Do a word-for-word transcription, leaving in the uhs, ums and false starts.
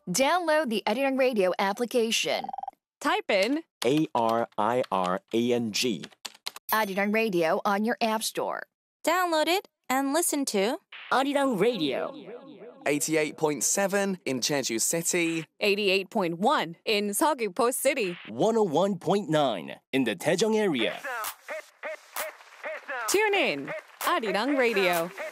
Download the Arirang Radio application. Type in A R I R A N G. Arirang Radio on your app store. Download it and listen to Arirang Radio. eighty-eight point seven in Jeju City. eighty-eight point one in Seogwipo City. one oh one point nine in the Daejeong area. Tune in, Arirang Radio.